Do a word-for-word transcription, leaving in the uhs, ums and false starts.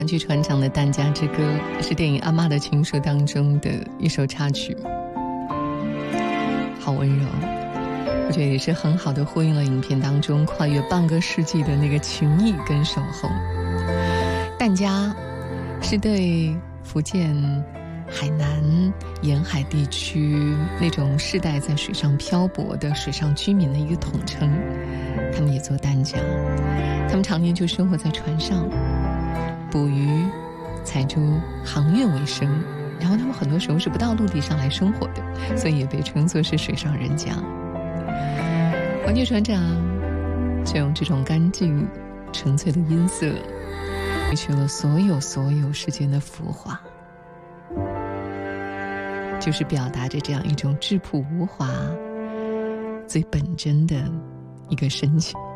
玩具船长的《疍家之歌》是电影《阿嬷的情书》当中的一首插曲，好温柔，我觉得也是很好的呼应了影片当中跨越半个世纪的那个情谊跟守候。疍家是对福建海南沿海地区那种世代在水上漂泊的水上居民的一个统称，他们也做疍家，他们常年就生活在船上，捕鱼、采珠、航运为生，然后他们很多时候是不到陆地上来生活的，所以也被称作是水上人家。玩具船长就用这种干净纯粹的音色追求了所有所有世间的浮华，就是表达着这样一种质朴无华最本真的一个深情。